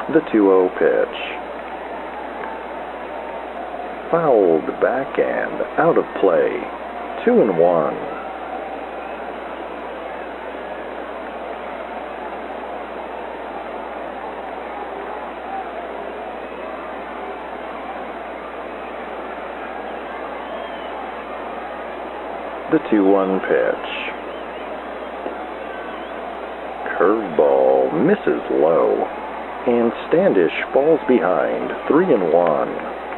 The 2-0 pitch. Fouled backhand, out of play. 2-1. The 2-1 pitch. Curveball misses low, and Standish falls behind 3-1.